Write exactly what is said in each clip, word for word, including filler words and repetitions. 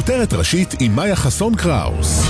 כותרת ראשית עם מאיה חסון קראוס.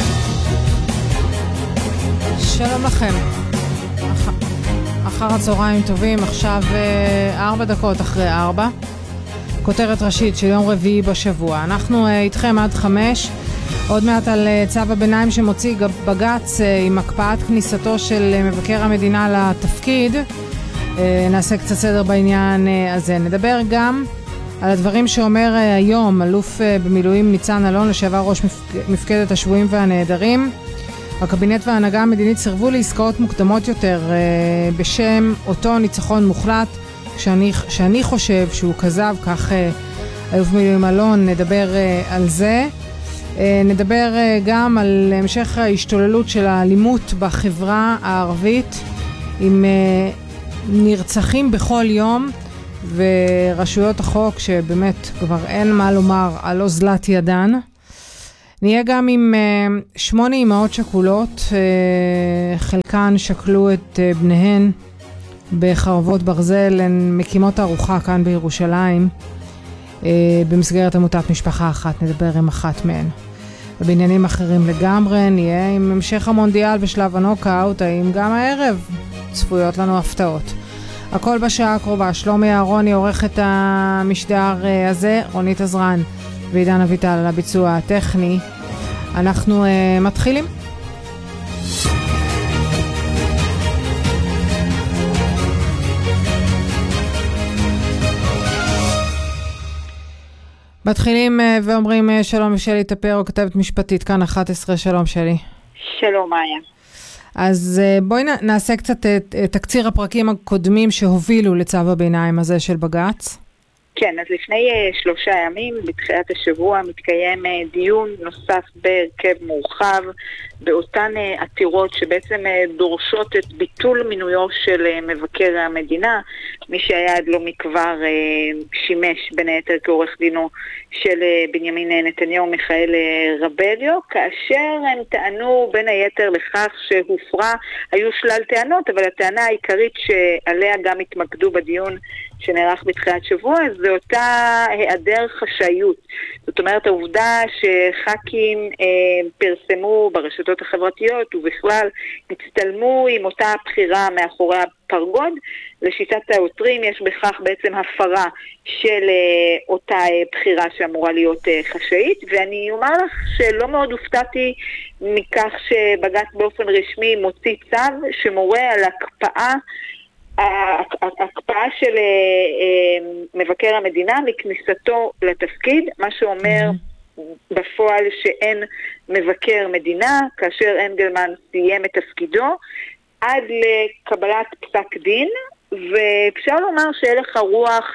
שלום לכם. אח... אחר הצהריים טובים, עכשיו ארבע דקות אחרי ארבע. כותרת ראשית של יום רביעי בשבוע. אנחנו איתכם עד חמש. עוד מעט על צו הביניים שמוציא בג"ץ עם הקפאת כניסתו של מבקר המדינה לתפקיד. נעשה קצת סדר בעניין הזה. נדבר גם על הדברים שאומר היום אלוף במילואים ניצן אלון, לשעבר ראש מפקדת השבויים והנעדרים. הקבינט וההנהגה המדינית סירבו לעסקאות מוקדמות יותר בשם אותו ניצחון מוחלט, שאני, שאני חושב שהוא כזב, כך אלוף במילואים אלון. נדבר על זה. נדבר גם על המשך ההשתוללות של האלימות בחברה הערבית, עם נרצחים בכל יום, ורשויות החוק שבאמת כבר אין מה לומר על אוזלת ידן. נהיה גם עם שמונה אמהות שכולות, חלקן שקלו את בניהן בחרבות ברזל, הן מקימות ארוחה כאן בירושלים, במסגרת עמותת משפחה אחת. נדבר עם אחת מהן. ובעניינים אחרים לגמרי נהיה עם המשך המונדיאל בשלב הנוקאוט, האם גם הערב צפויות לנו הפתעות. הכל בשעה הקרובה. שלומי אהרוני עורך את המשדר הזה, רונית עזרן ועידן אביטל על הביצוע הטכני. אנחנו uh, מתחילים. מתחילים uh, ואומרים uh, שלום שלי טפרו, כתבת משפטית כאן אחת עשרה. שלום שלי. שלום מאיה. אז uh, בואי נ- נעשה קצת את uh, תקציר הפרקים הקודמים שהובילו לצו הביניים הזה של בג"ץ. כן, אז לפני uh, שלושה ימים, בתחילת השבוע, מתקיים uh, דיון נוסף בהרכב מורחב, באותן uh, עתירות שבעצם uh, דורשות את ביטול מינויו של uh, מבקר המדינה, מי שהיה עד לא מכבר uh, שימש בין היתר כעורך דינו של uh, בנימין נתניהו מיכאל uh, רבליו, כאשר הם טענו בין היתר לכך שהופרה, היו שלל טענות, אבל הטענה העיקרית שעליה גם התמקדו בדיון שנערך בתחילת שבוע, זה אותה היעדר חשאיות. זאת אומרת, העובדה שח"כים אה, פרסמו ברשתות החברתיות ובכלל הצטלמו עם אותה בחירה מאחורי הפרגוד, לשיטת העותרים יש בכך בעצם הפרה של אה, אותה אה, בחירה שאמורה להיות אה, חשאית, ואני אומר לך שלא מאוד הופתעתי מכך שבג"ץ באופן רשמי מוציא צו שמורה על הקפאה ההקפאה של מבקר המדינה מכניסתו לתפקיד, מה שאומר בפועל שאין מבקר מדינה כאשר אנגלמן סיים את תפקידו עד לקבלת פסק דין. ואפשר לומר שהלך הרוח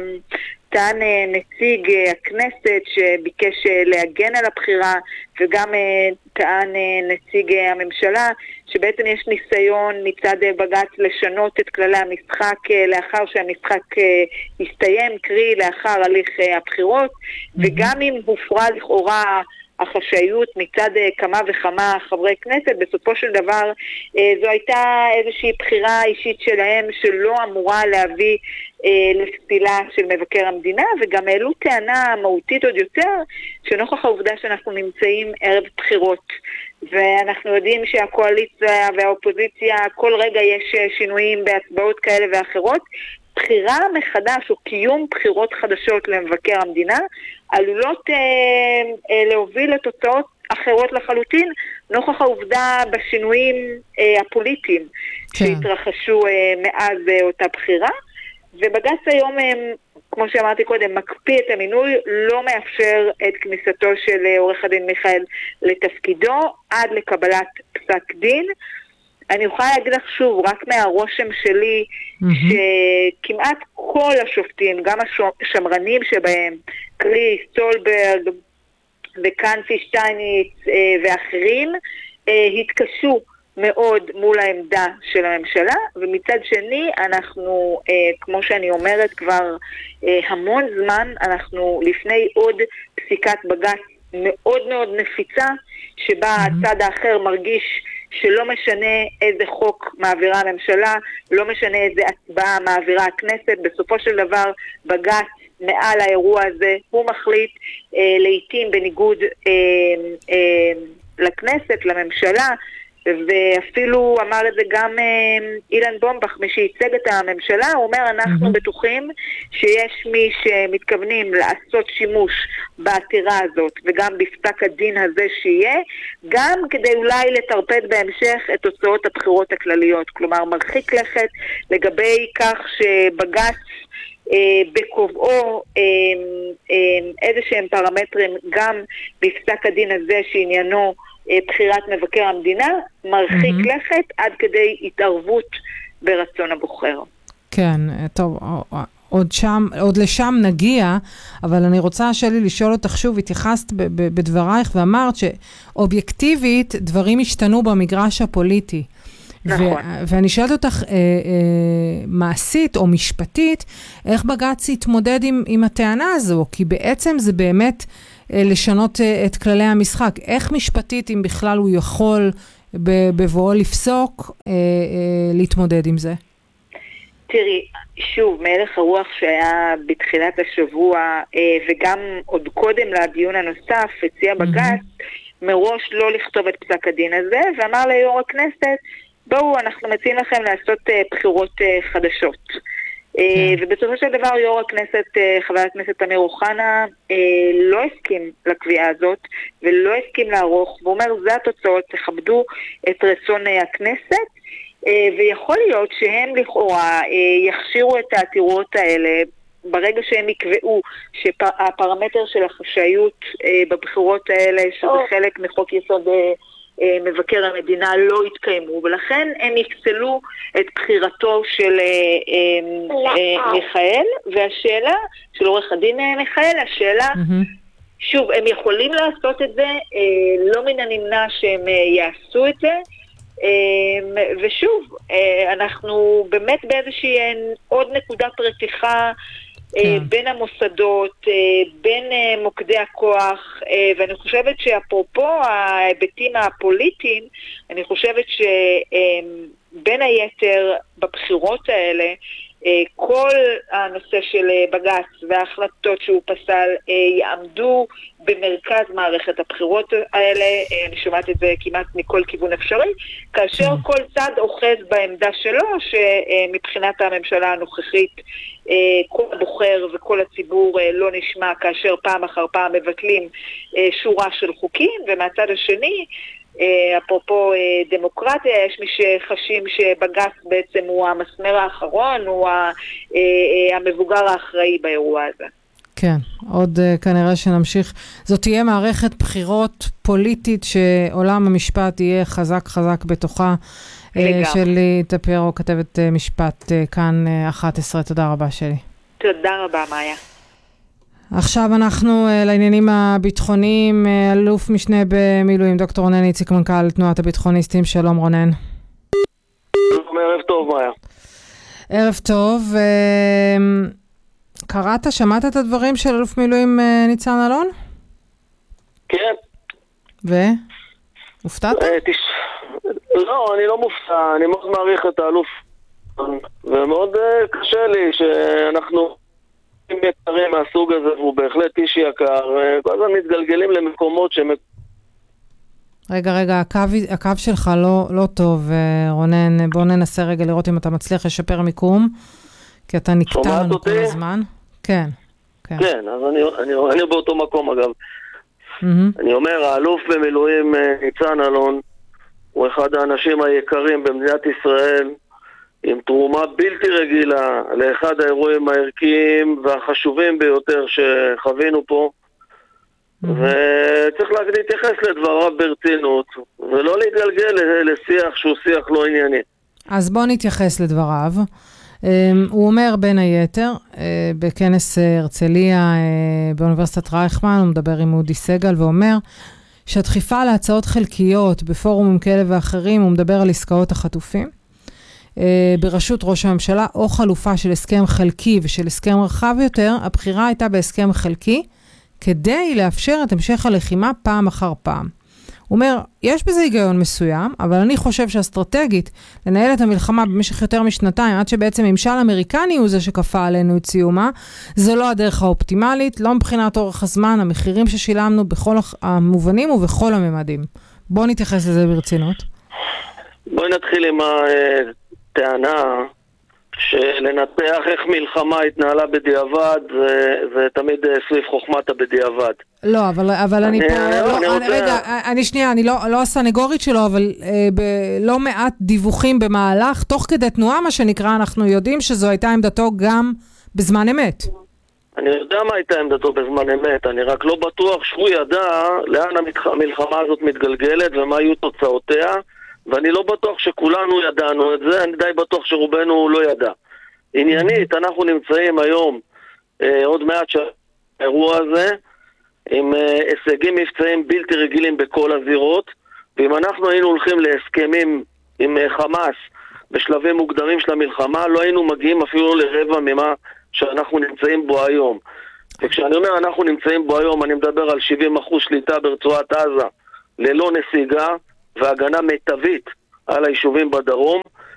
טען נציג הכנסת שביקש להגן על הבחירה, וגם טען נציג הממשלה שבעצם יש ניסיון מצד בג"ץ לשנות את כללי המשחק לאחר שהמשחק יסתיים, קרי לאחר הליך הבחירות, וגם אם הופרה לכאורה החשאיות מצד כמה וכמה חברי כנסת, בסופו של דבר זו הייתה איזושהי בחירה אישית שלהם שלא אמורה להביא לפסילה של מבקר המדינה, וגם העלו טענה מהותית עוד יותר, שנוכח העובדה שאנחנו נמצאים ערב בחירות, ואנחנו יודעים שהקואליציה והאופוזיציה כל רגע יש שינויים בהצבעות כאלה ואחרות, בחירה מחדש או קיום בחירות חדשות למבקר המדינה עלולות אה, אה, להוביל לתוצאות אחרות לחלוטין, נוכח העובדה בשינויים אה, הפוליטיים כן. שהתרחשו אה, מאז אה, אותה בחירה. ובג"ץ היום, אה, כמו שאמרתי קודם, מקפיא את המינוי, לא מאפשר את כניסתו של אה, עורך הדין מיכאל לתפקידו עד לקבלת פסק דין. אני יכולה להגיד לך שוב, רק מהרושם שלי, mm-hmm. שכמעט כל השופטים, גם השמרנים שבהם, קרי סולברג וקנפי שטייניץ ואחרים, התקשו מאוד מול העמדה של הממשלה, ומצד שני אנחנו, כמו שאני אומרת כבר המון זמן, אנחנו לפני עוד פסיקת בג"ץ מאוד מאוד נפיצה, שבה mm-hmm. הצד האחר מרגיש שלא משנה איזה חוק מעבירה הממשלה, לא משנה איזה הצבעה מעבירה הכנסת, בסופו של דבר בג"ץ מעל האירוע הזה, הוא מחליט אה, לעתים בניגוד אה, אה, לכנסת, לממשלה, ואפילו אמר את זה גם אה, אילן בומבך, מי שייצג את הממשלה, הוא אומר, אנחנו mm-hmm. בטוחים שיש מי שמתכוונים לעשות שימוש בעתירה הזאת, וגם בפסק הדין הזה שיהיה, גם כדי אולי לטרפד בהמשך את תוצאות הבחירות הכלליות. כלומר, מרחיק לכת לגבי כך שבג"ץ אה, בקובעו אה, אה, איזה שהם פרמטרים, גם בפסק הדין הזה שעניינו בחירת מבקר המדינה, מרחיק mm-hmm. לכת עד כדי התערבות ברצון הבוחר. כן, טוב, עוד שם, עוד לשם נגיע, אבל אני רוצה שלי לשאול אותך שוב, התייחסת ב- ב- בדברייך ואמרת שאובייקטיבית דברים השתנו במגרש הפוליטי. נכון. ו- ואני שואלת אותך, אה, אה, מעשית או משפטית, איך בג"ץ התמודד עם, עם הטענה הזו? כי בעצם זה באמת לשנות את כללי המשחק. איך משפטית, אם בכלל הוא יכול בבואו לפסוק, להתמודד עם זה? תראי, שוב, מהלך הרוח שהיה בתחילת השבוע, וגם עוד קודם לדיון הנוסף, הציע בג"ץ, מראש לא לכתוב את פסק הדין הזה, ואמר ליו"ר הכנסת, בואו, אנחנו מציעים לכם לעשות בחירות חדשות. ובסופו של דבר יו"ר הכנסת, חבר הכנסת אמיר אוחנה, לא הסכים לקביעה הזאת ולא הסכים לערוך, והוא אומר, זה התוצאות, תכבדו את רצון הכנסת, ויכול להיות שהם לכאורה יכשירו את העתירות האלה ברגע שהם יקבעו שהפרמטר של החשאיות בבחירות האלה, שזה חלק מחוק יסוד מבקר המדינה, לא התקיימו, ולכן הם יפסלו את בחירתו של מיכאל, והשאלה של עורך הדין מיכאל, השאלה, שוב, הם יכולים לעשות את זה, לא מן הנמנע שהם יעשו את זה, ושוב, אנחנו באמת באיזושהי עוד נקודת רתיחה בין המוסדות, בין מוקדי הכוח, ואני חושבת שאפרופו ההיבטים הפוליטיים, אני חושבת שבין היתר בבחירות האלה, כל הנושא של בג"ץ וההחלטות שהוא פסל יעמדו במרכז מערכת הבחירות האלה. אני שומעת את זה כמעט מכל כיוון אפשרי, כאשר כל צד אוחז בעמדה שלו, שמבחינת הממשלה הנוכחית כל הבוחר וכל הציבור לא נשמע, כאשר פעם אחר פעם מבטלים שורה של חוקים, ומהצד השני, אפרופו דמוקרטיה, יש מי שחשים שבג"ץ בעצם הוא המסמר האחרון, הוא המבוגר האחראי באירוע הזה. כן, עוד כנראה שנמשיך. זאת תהיה מערכת בחירות פוליטית שעולם המשפט יהיה חזק חזק בתוכה. שלי טפיירו, כתבת משפט כאן אחת עשרה, תודה רבה שלי. תודה רבה מאיה. עכשיו אנחנו לעניינים הביטחוניים, אלוף משנה במילואים, דוקטור רונן איציק, מנכ"ל תנועת הביטחוניסטים, שלום רונן. ערב טוב מאיה. ערב טוב, קראת, שמעת את הדברים של אלוף מילואים ניצן אלון? כן. ו? הופתעת? לא, אני לא מופתע, אני מאוד מעריך את האלוף, ומאוד קשה לי שאנחנו יקרים מהסוג הזה, והוא בהחלט איש יקר, כל הזמן מתגלגלים למקומות שהם... רגע, רגע, הקו, הקו שלך לא, לא טוב, רונן, בוא ננסה רגע לראות אם אתה מצליח לשפר מיקום, כי אתה נקטע לנו כל הזמן. כן, כן. כן, אז אני, אני, אני באותו מקום אגב. Mm-hmm. אני אומר, האלוף במילואים ניצן אלון, הוא אחד האנשים היקרים במדינת ישראל, עם תרומה בלתי רגילה לאחד האירועים הערכיים והחשובים ביותר שחווינו פה, mm-hmm. וצריך להתייחס לדבריו ברצינות, ולא להתגלגל לשיח שהוא שיח לא ענייני. אז בוא נתייחס לדבריו. הוא אומר בין היתר, בכנס הרצליה באוניברסיטת רייכמן, הוא מדבר עם אודי סגל ואומר, שהדחיפה להצעות חלקיות בפורומים כאלה ואחרים, הוא מדבר על עסקאות החטופים, בראשות ראש הממשלה, או חלופה של הסכם חלקי ושל הסכם רחב יותר, הבחירה הייתה בהסכם חלקי, כדי לאפשר את המשך הלחימה פעם אחר פעם. הוא אומר, יש בזה היגיון מסוים, אבל אני חושב שאסטרטגית לנהל את המלחמה במשך יותר משנתיים, עד שבעצם ממשל אמריקני הוא זה שכפה עלינו את סיומה, זו לא הדרך האופטימלית, לא מבחינת אורך הזמן, המחירים ששילמנו בכל המובנים ובכל הממדים. בואו נתייחס לזה ברצינות. בואי נתחיל עם הטענה שלנתח איך מלחמה התנהלה בדיעבד, זה, זה תמיד סביב חוכמת הבדיעבד. לא, אבל, אבל אני, אני פה, אני, לא, אני, אני רוצה... רגע, אני שנייה, אני לא, לא הסנגורית שלו, אבל אה, בלא מעט דיווחים במהלך, תוך כדי תנועה, מה שנקרא, אנחנו יודעים שזו הייתה עמדתו גם בזמן אמת. אני יודע מה הייתה עמדתו בזמן אמת, אני רק לא בטוח שהוא ידע לאן המלחמה הזאת מתגלגלת ומה היו תוצאותיה, ואני לא בטוח שכולנו ידענו את זה, אני די בטוח שרובנו לא ידע. עניינית, אנחנו נמצאים היום, אה, עוד מעט שהאירוע הזה, עם אה, הישגים מבצעים בלתי רגילים בכל הזירות, ואם אנחנו היינו הולכים להסכמים עם אה, חמאס בשלבים מוקדמים של המלחמה, לא היינו מגיעים אפילו לרבע ממה שאנחנו נמצאים בו היום. וכשאני אומר אנחנו נמצאים בו היום, אני מדבר על שבעים אחוז שליטה ברצועת עזה, ללא נסיגה, והגנה מיטבית על היישובים בדרום,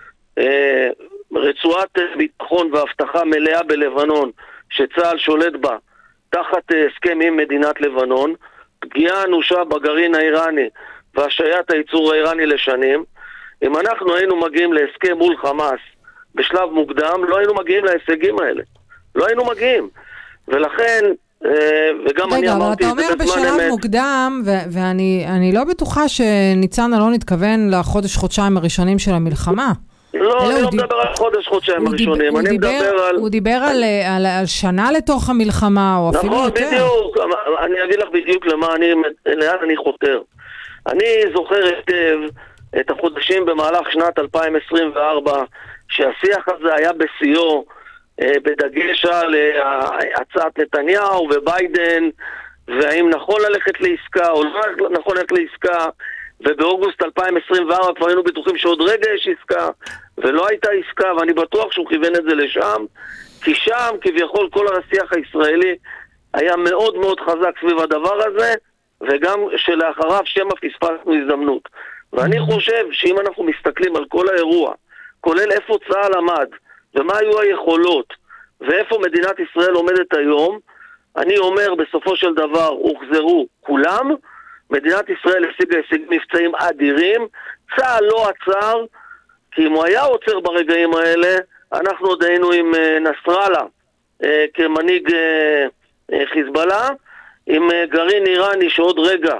רצועת ביטחון והבטחה מלאה בלבנון שצה"ל שולט בה תחת הסכם עם מדינת לבנון, פגיעה אנושה בגרעין האיראני והשעיית הייצור האיראני לשנים. אם אנחנו היינו מגיעים להסכם מול חמאס בשלב מוקדם, לא היינו מגיעים להישגים האלה, לא היינו מגיעים. ולכן וגם רגע, אבל אתה אומר בשלב מוקדם, ו- ואני אני לא בטוחה שניצן אלון התכוון לחודש חודשיים הראשונים של המלחמה. לא, אני לא מדבר על חודש חודשיים הראשונים, אני מדבר על... הוא דיבר על, על, על שנה לתוך המלחמה, או אפילו יותר. נכון, בדיוק, אני אגיד לך בדיוק למה אני, לאן אני חותר. אני זוכר היטב את החודשים במהלך שנת אלפיים עשרים וארבע, שהשיח הזה היה בשיאו, בדגש על הצעת נתניהו וביידן, והאם נכון ללכת לעסקה או לא נכון ללכת לעסקה, ובאוגוסט אלפיים עשרים וארבע כבר היינו בטוחים שעוד רגע יש עסקה, ולא הייתה עסקה, ואני בטוח שהוא כיוון את זה לשם, כי שם כביכול כל השיח הישראלי היה מאוד מאוד חזק סביב הדבר הזה, וגם שלאחריו שמא פספסנו הזדמנות. ואני חושב שאם אנחנו מסתכלים על כל האירוע, כולל איפה צה"ל עמד, ומה היו היכולות, ואיפה מדינת ישראל עומדת היום, אני אומר בסופו של דבר הוחזרו כולם, מדינת ישראל השיגה הישגים מבצעים אדירים, צה"ל לא עצר, כי אם הוא היה עוצר ברגעים האלה, אנחנו עוד היינו עם נסראללה כמנהיג חיזבאללה, עם גרעין איראני שעוד רגע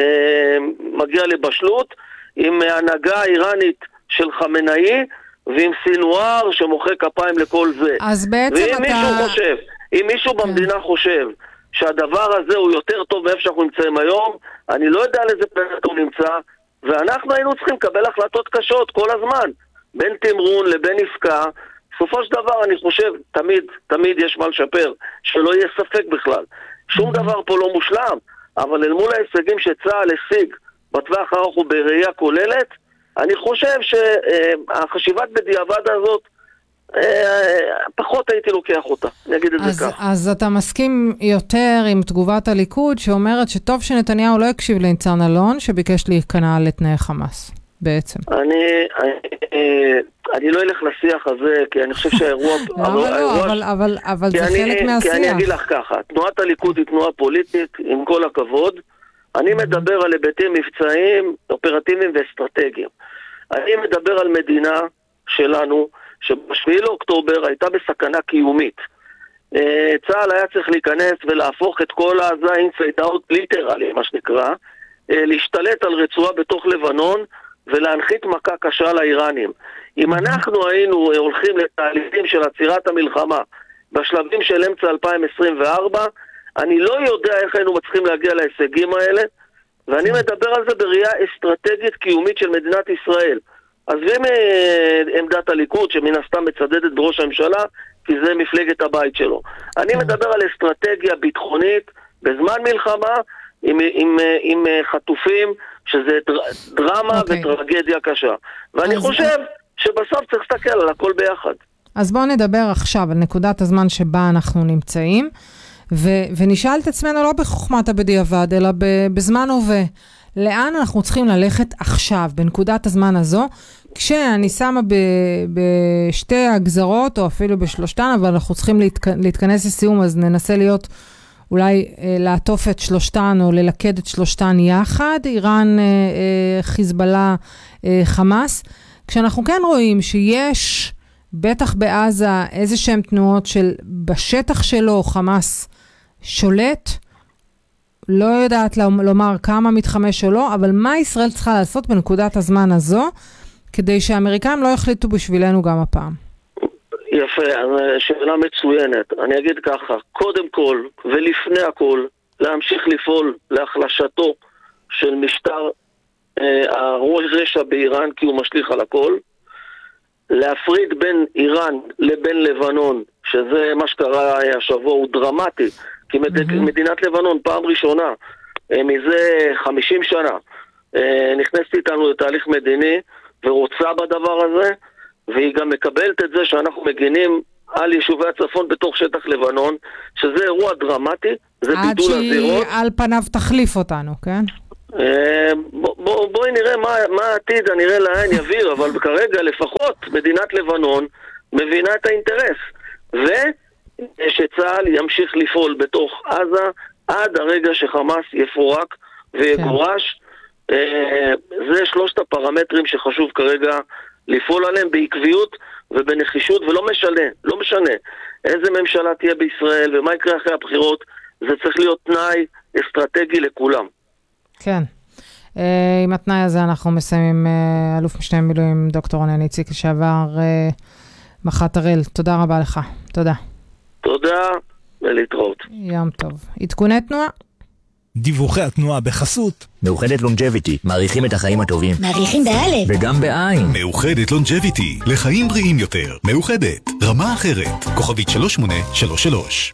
מגיע לבשלות, עם הנהגה איראנית של חמינאי, ועם סינואר שמוחא כפיים לכל זה. אז בעצם ואם אתה... מישהו חושב, אם מישהו כן. במדינה חושב שהדבר הזה הוא יותר טוב מאיפה שאנחנו נמצאים היום, אני לא יודע על איזה פלט הוא נמצא, ואנחנו היינו צריכים לקבל החלטות קשות כל הזמן, בין תמרון לבין עסקה. בסופו של דבר אני חושב, תמיד, תמיד יש מה לשפר, שלא יהיה ספק בכלל. שום דבר פה לא מושלם, אבל אל מול ההישגים שצה"ל השיג בטווח הארוך ובראייה כוללת, אני חושב שהחשיבת בדיעבד הזאת, פחות הייתי לוקח אותה, אני אגיד את אז, זה כך. אז אתה מסכים יותר עם תגובת הליכוד, שאומרת שטוב שנתניהו לא הקשיב לניצן אלון, שביקש להיכנע לתנאי חמאס, בעצם. אני, אני, אני לא אלך לשיח הזה, כי אני חושב שהאירוע... למה לא? אבל, אבל, אבל זה חלק מהשיח. כי אני אגיד לך ככה, תנועת הליכוד היא תנועה פוליטית, עם כל הכבוד, אני מדבר על היבטים מבצעיים, אופרטיביים ואסטרטגיים. אני מדבר על מדינה שלנו, שבשביעי לאוקטובר הייתה בסכנה קיומית. צה"ל היה צריך להיכנס ולהפוך את כל העזה inside out ליטרלי, מה שנקרא, להשתלט על רצועה בתוך לבנון ולהנחית מכה קשה לאיראנים. אם אנחנו היינו הולכים לתהליכים של עצירת המלחמה בשלבים של אמצע אלפיים עשרים וארבע, אני לא יודע איך היינו מצליחים להגיע להישגים האלה, ואני מדבר על זה בראייה אסטרטגית קיומית של מדינת ישראל. אז ואם עמדת הליכוד, שמן הסתם מצדדת בראש הממשלה, כי זה מפלגת הבית שלו. אני מדבר על אסטרטגיה ביטחונית בזמן מלחמה, עם, עם, עם חטופים, שזה דרמה okay. וטרגדיה קשה. ואני אז... חושב שבסוף צריך להסתכל על הכל ביחד. אז בואו נדבר עכשיו על נקודת הזמן שבה אנחנו נמצאים, ו- ונשאל את עצמנו לא בחוכמת הבדיעבד, אלא ב- בזמן הווה. לאן אנחנו צריכים ללכת עכשיו, בנקודת הזמן הזו, כשאני שמה ב, בשתי הגזרות, או אפילו בשלושתן, אבל אנחנו צריכים להתכ, להתכנס לסיום, אז ננסה להיות, אולי אה, לעטוף את שלושתן, או ללכד את שלושתן יחד, איראן, אה, אה, חיזבאללה, אה, חמאס, כשאנחנו כן רואים שיש, בטח בעזה, איזה שהן תנועות של, בשטח שלו, חמאס שולט, לא יודעת לומר כמה מתחמש או לא, אבל מה ישראל צריכה לעשות בנקודת הזמן הזו, כדי שהאמריקאים לא יחליטו בשבילנו גם הפעם? יפה, שאלה מצוינת. אני אגיד ככה, קודם כל ולפני הכל, להמשיך לפעול להחלשתו של משטר אה, הרשע באיראן, כי הוא משליך על הכל, להפריד בין איראן לבין לבנון, שזה מה שקרה השבוע, הוא דרמטי, כי mm-hmm. מדינת לבנון פעם ראשונה, אה, מזה חמישים שנה, אה, נכנסת איתנו לתהליך מדיני, ורוצה בדבר הזה, והיא גם מקבלת את זה שאנחנו מגינים על יישובי הצפון בתוך שטח לבנון, שזה אירוע דרמטי, זה בידול הזירות. עד שהיא על פניו תחליף אותנו, כן? בוא, בוא, בואי נראה מה, מה העתיד, הנראה להן יביר, אבל כרגע לפחות מדינת לבנון מבינה את האינטרס, ושצה"ל ימשיך לפעול בתוך עזה עד הרגע שחמאס יפורק ויגורש. כן. זה שלושת הפרמטרים שחשוב כרגע לפעול עליהם בעקביות ובנחישות, ולא משנה, לא משנה איזה ממשלה תהיה בישראל ומה יקרה אחרי הבחירות, זה צריך להיות תנאי אסטרטגי לכולם. כן. עם התנאי הזה אנחנו מסיימים, אלוף משנה מילואים דוקטור רונן איציק לשעבר, מח"ט הראל. תודה רבה לך. תודה. תודה ולהתראות. יום טוב. עדכוני תנועה. דיווחי התנועה בחסות מאוחדת לונג'ביטי, מעריכים את החיים הטובים. מעריכים באלף וגם בעין. מאוחדת לונג'ביטי, לחיים בריאים יותר. מאוחדת, רמה אחרת. כוכבית שלוש שמונה שלוש שלוש.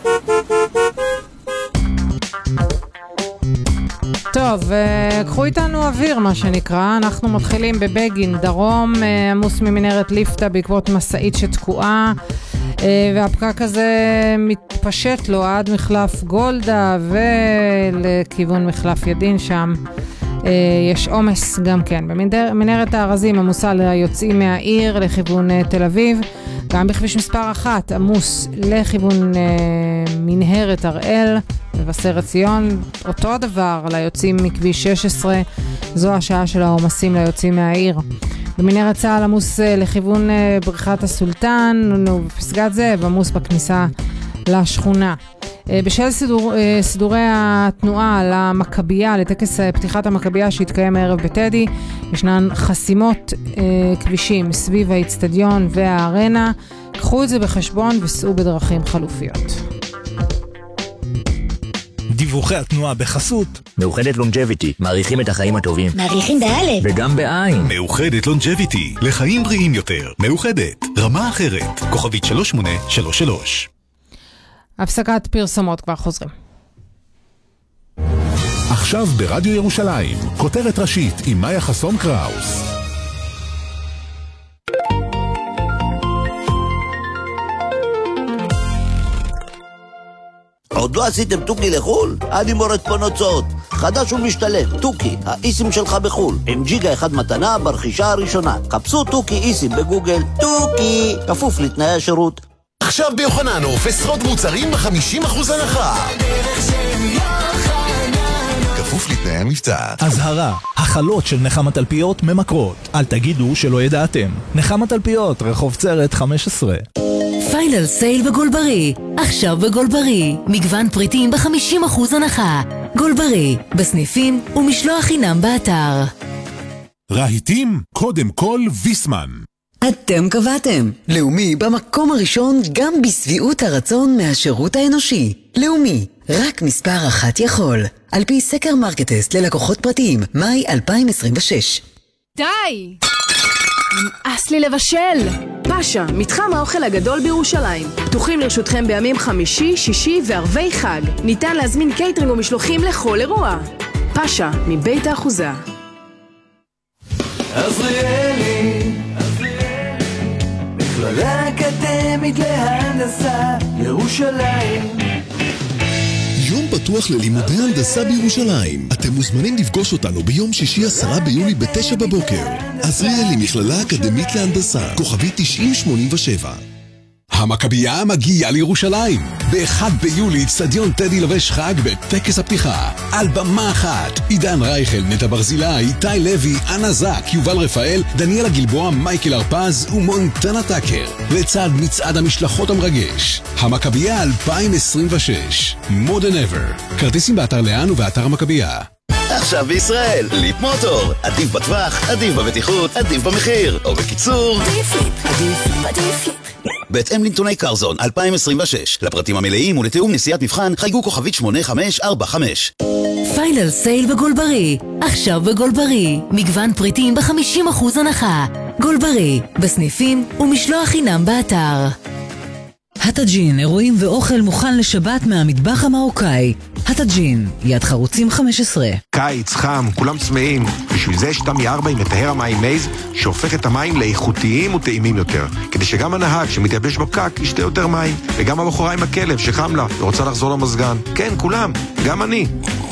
טוב, קחו איתנו אוויר מה שנקרא, אנחנו מתחילים בבגין, דרום, עמוס ממנהרת ליפתא בעקבות מסעית שתקועה, והפקק הזה מתפשט לו עד מחלף גולדה ולכיוון מחלף ידין, שם יש עומס גם כן. במנהרת הארזים עמוסה ליוצאים מהעיר לכיוון תל אביב, גם בכביש מספר אחת עמוס לכיוון מנהרת הראל ובשרת ציון, אותו הדבר ליוצאים מכביש שש עשרה, זו השעה של העומסים ליוצאים מהעיר. במנהרת צהל עמוס לכיוון בריכת הסולטן ובפסגת זאב עמוס בכניסה לשכונה. בשל סידור, סידורי התנועה למכבייה, לטקס פתיחת המכבייה שהתקיים הערב בטדי, ישנן חסימות כבישים סביב האצטדיון והארנה. קחו את זה בחשבון וסעו בדרכים חלופיות. דיווחי התנועה בחסות מאוחדת לונג'ביטי, מעריכים את החיים הטובים. מעריכים באלף וגם בעין. מאוחדת לונג'ביטי, לחיים בריאים יותר. מאוחדת, רמה אחרת. כוכבית שלוש שמונה שלוש שלוש. הפסקת פרסומות, כבר חוזרים. עכשיו ברדיו ירושלים, כותרת ראשית עם מאיה חסון קראוס. עוד לא עשיתם טוקי לחול? אני מורד פה נוצאות. חדש ומשתלם, טוקי, האיסים שלך בחול. עם ג'יגה אחד מתנה ברכישה הראשונה. חפשו טוקי איסים בגוגל. טוקי, כפוף לתנאי השירות. עכשיו ביוחננוף עשרות מוצרים ב-חמישים אחוז הנחה. כפוף לתנאי המבצע. אזהרה, החלות של נחמת תלפיות ממקרות. אל תגידו שלא ידעתם. נחמת תלפיות, רחוב צרת חמש עשרה. פיינל סייל בגולברי. עכשיו בגולברי. מגוון פריטים ב-חמישים אחוז הנחה. גולברי, בסניפים ומשלוח חינם באתר. רהיטים, קודם כל ויסמן. אתם קבעתם. לאומי במקום הראשון גם בסביעות הרצון מהשירות האנושי. לאומי, רק מספר אחת יכול. על פי סקר מרקטסט ללקוחות פרטיים, מאי אלפיים עשרים ושש. די! נמאס לי לבשל! פאשה, מתחם האוכל הגדול בירושלים. פתוחים לרשותכם בימים חמישי, שישי וערבי חג. ניתן להזמין קייטרינג ומשלוחים לכל אירוע. פאשה, מבית האחוזה. עזריאלי, מכללה אקדמית להנדסה, ירושלים. יום פתוח ללימודי הנדסה בירושלים. אתם מוזמנים לפגוש אותנו ביום שישי עשרה ביולי בתשע בבוקר. עזריאלי, מכללה אקדמית להנדסה, כוכבי תשעים שמונים ושבע. המכבייה מגיעה לירושלים. באחד ביולי אצטדיון טדי לובש חג בטקס הפתיחה. על במה אחת, עידן רייכל, נטע ברזילי, איתי לוי, אנה זק, יובל רפאל, דניאלה גלבוע, מייקל הרפז ומונטנה טאקר. לצד מצעד המשלחות המרגש. המכבייה אלפיים עשרים ושש. More than ever. כרטיסים באתר לאן ובאתר המכבייה. עכשיו בישראל, ליפ מוטור. עדיף בטווח, עדיף בבטיחות, עדיף במחיר. או בקיצור, עדיף ליפ, עדיף, עדיף ליפ. בהתאם לנתוני קרזון אלפיים עשרים ושש. לפרטים המלאים ולתיאום נסיעת מבחן חייגו כוכבית שמונה חמש ארבע חמש. פיינל סייל בגולברי. עכשיו בגולברי. מגוון פריטים ב-חמישים אחוז הנחה. גולברי. בסניפים ומשלוח חינם באתר. הטאג'ין, אירועים ואוכל מוכן לשבת מהמטבח המרוקאי. הטאג'ין, יד חרוצים חמש עשרה. קיץ, חם, כולם צמאים. בשביל זה יש תמי ארבע עם מטהר המים מייז, שהופך את המים לאיכותיים וטעימים יותר. כדי שגם הנהג שמתייבש בפקק ישתה יותר מים. וגם הבחורה עם הכלב שחם לה ורוצה לחזור למזגן. כן, כולם, גם אני.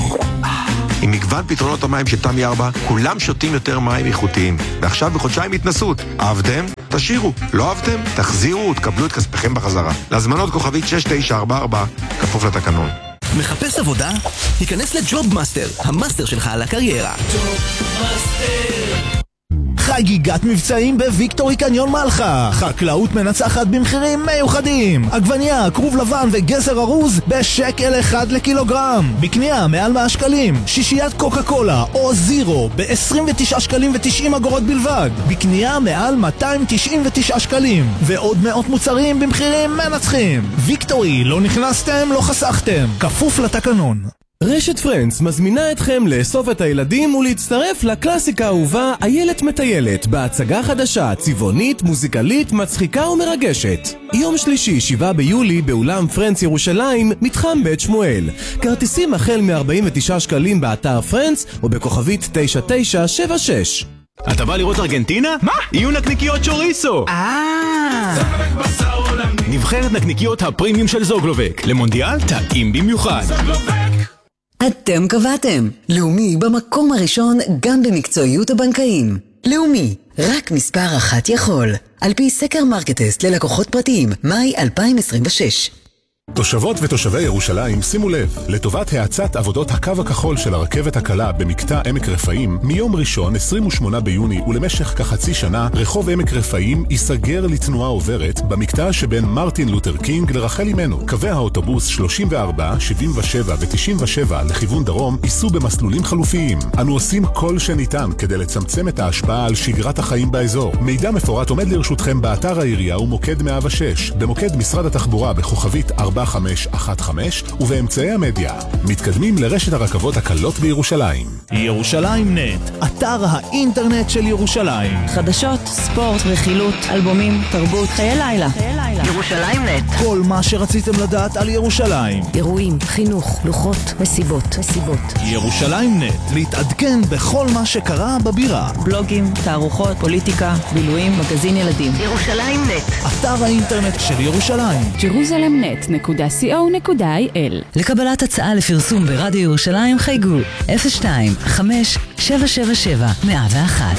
עם מגוון פתרונות המים של תמי ארבע, כולם שותים יותר מים איכותיים. ועכשיו בחודשיים התנסות. אהבתם? תשאירו. לא אהבתם? תחזירו ותקבלו את כספכם בחזרה. להזמנות כוכבית שש תשע ארבע ארבע, כפוף לתקנון. מחפש עבודה? היכנס לג'וב מאסטר, המאסטר שלך על הקריירה. ג'וב מאסטר. חגיגת מבצעים בוויקטורי קניון מלחה. חקלאות מנצחת במחירים מיוחדים. עגבניה, כרוב לבן וגזר ארוז בשקל אחד לקילוגרם. בקנייה מעל מאה שקלים. שישיית קוקה קולה או זירו ב-עשרים ותשעה שקלים ו-תשעים אגורות בלבד. בקנייה מעל מאתיים תשעים ותשעה שקלים. ועוד מאות מוצרים במחירים מנצחים. ויקטורי, לא נכנסתם, לא חסכתם. כפוף לתקנון. רשת פרנדס מזמינה אתכם לאסוף את הילדים ולהצטרף לקלאסיקה האהובה איילת מטיילת בהצגה חדשה, צבעונית, מוזיקלית, מצחיקה ומרגשת. יום שלישי, שבעה ביולי, באולם פרנדס ירושלים, מתחם בית שמואל. כרטיסים החל מ-ארבעים ותשעה שקלים באתר פרנדס או בכוכבית תשע תשע שבע שש. אתה בא לראות ארגנטינה? מה? יהיו נקניקיות צ'וריסו! אה! נבחרת נקניקיות הפרימיום של זוגלובק. למונדיאל טעים במיוחד. אתם קבעתם. לאומי במקום הראשון גם במקצועיות הבנקאים. לאומי, רק מספר אחת יכול. על פי סקר מרקטסט ללקוחות פרטיים, מאי אלפיים עשרים ושש. תושבות ותושבי ירושלים, שימו לב, לטובת האצת עבודות הקו הכחול של הרכבת הקלה במקטע עמק רפאים, מיום ראשון עשרים ושמונה ביוני ולמשך כחצי שנה, רחוב עמק רפאים ייסגר לתנועה עוברת במקטע שבין מרטין לותר קינג לרחל אימנו. קווי האוטובוס שלושים וארבע, שבעים ושבע ו-תשעים ושבע לכיוון דרום ייסעו במסלולים חלופיים. אנו עושים כל שניתן כדי לצמצם את ההשפעה על שגרת החיים באזור. מידע מפורט עומד לרשותכם באתר העירייה ומוקד מאה ושש, במוקד משרד התחבורה בכוכבית ארבע חמש אחת חמש ובאמצעי המדיה. מתקדמים לרשת הרכבות הקלות בירושלים. ירושלים נט, אתר האינטרנט של ירושלים. חדשות, ספורט, רכילות, אלבומים, תרבות, חיי לילה. ירושלים נט. כל מה שרציתם לדעת על ירושלים. אירועים, חינוך, לוחות, מסיבות, מסיבות. ירושלים נט, להתעדכן בכל מה שקרה בבירה. בלוגים, תערוכות, פוליטיקה, בילויים, מגזין ילדים. ירושלים נט. אתר האינטרנט של ירושלים. ג'רוזלם נט נקודה סי או נקודה איי אל. לקבלת הצעה לפרסום ברדיו ירושלים חייגו אפס שתיים חמש שבע שבע שבע מאה ואחת.